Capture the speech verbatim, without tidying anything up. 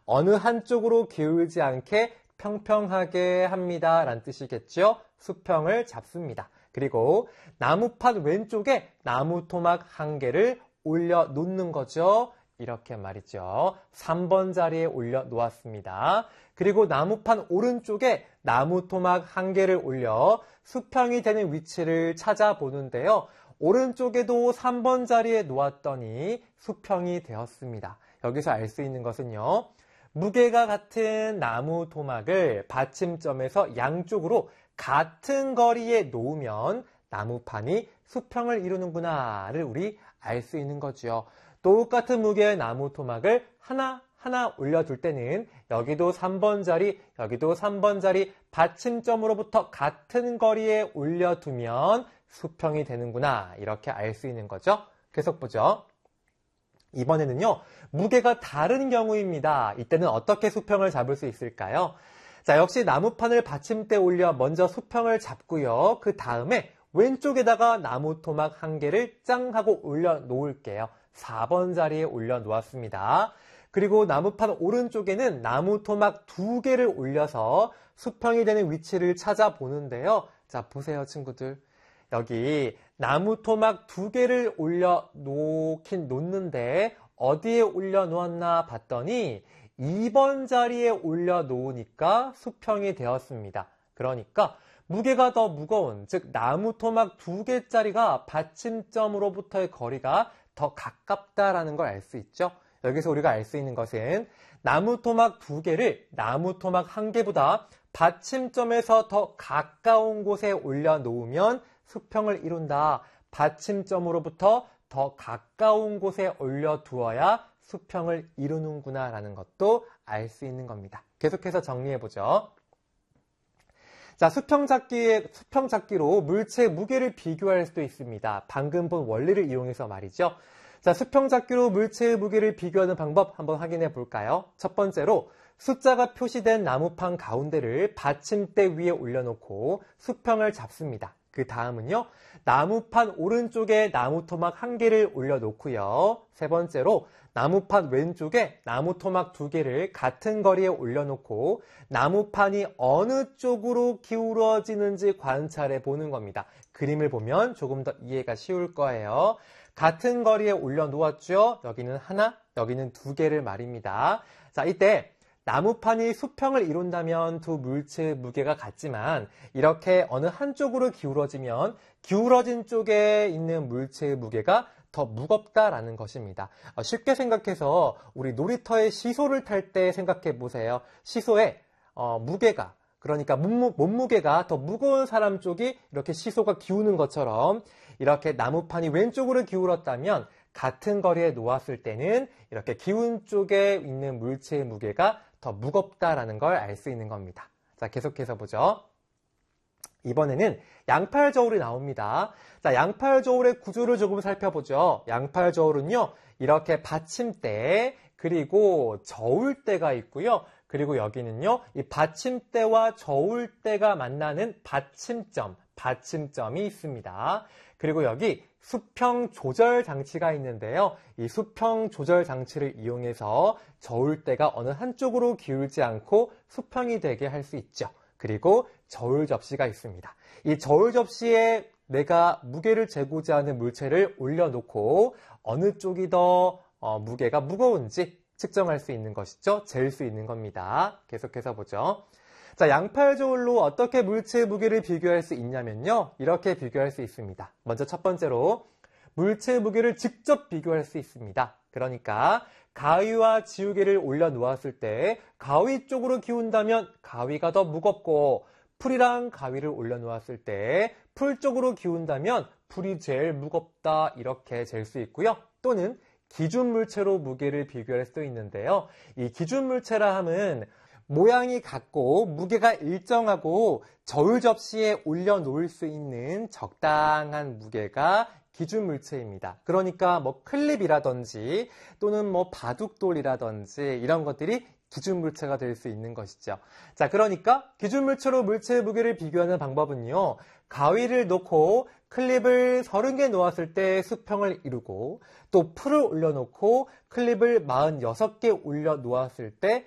어느 한쪽으로 기울지 않게 평평하게 합니다. 라는 뜻이겠죠. 수평을 잡습니다. 그리고 나무판 왼쪽에 나무 토막 한 개를 올려놓는 거죠. 이렇게 말이죠. 삼 번 자리에 올려놓았습니다. 그리고 나무판 오른쪽에 나무 토막 한 개를 올려 수평이 되는 위치를 찾아보는데요. 오른쪽에도 삼 번 자리에 놓았더니 수평이 되었습니다. 여기서 알 수 있는 것은요. 무게가 같은 나무 토막을 받침점에서 양쪽으로 같은 거리에 놓으면 나무판이 수평을 이루는구나를 우리 알 수 있는 거죠. 똑같은 무게의 나무 토막을 하나하나 올려둘 때는 여기도 삼 번 자리, 여기도 삼 번 자리 받침점으로부터 같은 거리에 올려두면 수평이 되는구나 이렇게 알 수 있는 거죠. 계속 보죠. 이번에는요. 무게가 다른 경우입니다. 이때는 어떻게 수평을 잡을 수 있을까요? 자, 역시 나무판을 받침대에 올려 먼저 수평을 잡고요. 그 다음에 왼쪽에다가 나무 토막 한 개를 짱 하고 올려 놓을게요. 사 번 자리에 올려 놓았습니다. 그리고 나무판 오른쪽에는 나무 토막 두 개를 올려서 수평이 되는 위치를 찾아보는데요. 자, 보세요, 친구들. 여기 나무 토막 두 개를 올려 놓긴 놓는데 어디에 올려 놓았나 봤더니 이 번 자리에 올려 놓으니까 수평이 되었습니다. 그러니까 무게가 더 무거운, 즉 나무 토막 두 개짜리가 받침점으로부터의 거리가 더 가깝다라는 걸 알 수 있죠. 여기서 우리가 알 수 있는 것은 나무 토막 두 개를 나무 토막 한 개보다 받침점에서 더 가까운 곳에 올려놓으면 수평을 이룬다. 받침점으로부터 더 가까운 곳에 올려두어야 수평을 이루는구나 라는 것도 알 수 있는 겁니다. 계속해서 정리해보죠. 자, 수평 잡기의, 수평 잡기로 물체의 무게를 비교할 수도 있습니다. 방금 본 원리를 이용해서 말이죠. 자, 수평 잡기로 물체의 무게를 비교하는 방법 한번 확인해 볼까요? 첫 번째로 숫자가 표시된 나무판 가운데를 받침대 위에 올려놓고 수평을 잡습니다. 그 다음은요, 나무판 오른쪽에 나무 토막 한 개를 올려놓고요. 세 번째로 나무판 왼쪽에 나무 토막 두 개를 같은 거리에 올려놓고 나무판이 어느 쪽으로 기울어지는지 관찰해 보는 겁니다. 그림을 보면 조금 더 이해가 쉬울 거예요. 같은 거리에 올려놓았죠. 여기는 하나, 여기는 두 개를 말입니다. 자, 이때 나무판이 수평을 이룬다면 두 물체의 무게가 같지만 이렇게 어느 한쪽으로 기울어지면 기울어진 쪽에 있는 물체의 무게가 더 무겁다라는 것입니다. 쉽게 생각해서 우리 놀이터에 시소를 탈 때 생각해 보세요. 시소에 어, 무게가 그러니까 몸무, 몸무게가 더 무거운 사람 쪽이 이렇게 시소가 기우는 것처럼 이렇게 나무판이 왼쪽으로 기울었다면 같은 거리에 놓았을 때는 이렇게 기운 쪽에 있는 물체의 무게가 더 무겁다라는 걸 알 수 있는 겁니다. 자, 계속해서 보죠. 이번에는 양팔 저울이 나옵니다. 자, 양팔 저울의 구조를 조금 살펴보죠. 양팔 저울은요, 이렇게 받침대, 그리고 저울대가 있고요. 그리고 여기는요, 이 받침대와 저울대가 만나는 받침점, 받침점이 있습니다. 그리고 여기 수평 조절 장치가 있는데요. 이 수평 조절 장치를 이용해서 저울대가 어느 한쪽으로 기울지 않고 수평이 되게 할 수 있죠. 그리고 저울 접시가 있습니다. 이 저울 접시에 내가 무게를 재고자 하는 물체를 올려놓고 어느 쪽이 더 어, 무게가 무거운지 측정할 수 있는 것이죠. 잴 수 있는 겁니다. 계속해서 보죠. 자, 양팔 저울로 어떻게 물체의 무게를 비교할 수 있냐면요. 이렇게 비교할 수 있습니다. 먼저 첫 번째로 물체의 무게를 직접 비교할 수 있습니다. 그러니까 가위와 지우개를 올려놓았을 때 가위 쪽으로 기운다면 가위가 더 무겁고 풀이랑 가위를 올려놓았을 때 풀 쪽으로 기운다면 풀이 제일 무겁다 이렇게 잴 수 있고요. 또는 기준 물체로 무게를 비교할 수도 있는데요. 이 기준 물체라 함은 모양이 같고 무게가 일정하고 저울 접시에 올려놓을 수 있는 적당한 무게가 기준 물체입니다. 그러니까 뭐 클립이라든지 또는 뭐 바둑돌이라든지 이런 것들이 기준 물체가 될 수 있는 것이죠. 자, 그러니까 기준 물체로 물체의 무게를 비교하는 방법은요. 가위를 놓고 클립을 서른 개 놓았을 때 수평을 이루고 또 풀을 올려놓고 클립을 사십육 개 올려 놓았을 때